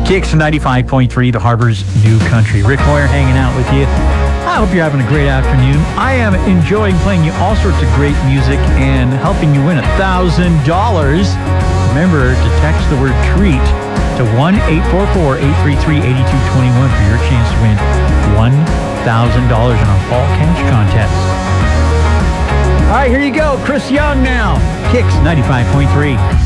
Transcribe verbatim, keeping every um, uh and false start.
Kicks ninety-five point three, the Harbor's New Country. Rick Moyer hanging out with you. I hope you're having a great afternoon. I am enjoying playing you all sorts of great music and helping you win one thousand dollars. Remember to text the word treat to one eight four four, eight three three, eight two two one for your chance to win one thousand dollars in our fall cash contest. All right, here you go. Chris Young now. Kicks ninety-five point three.